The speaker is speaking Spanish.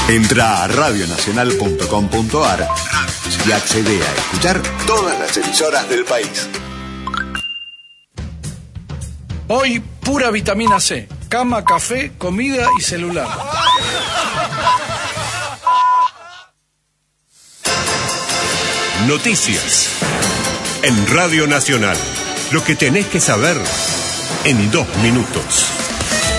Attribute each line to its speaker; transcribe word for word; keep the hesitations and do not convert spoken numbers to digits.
Speaker 1: Entra a radio nacional punto com punto a r y accede a escuchar todas las emisoras del país.
Speaker 2: Hoy, pura vitamina C. Cama, café, comida y celular.
Speaker 3: Noticias. En Radio Nacional. Lo que tenés que saber en dos minutos.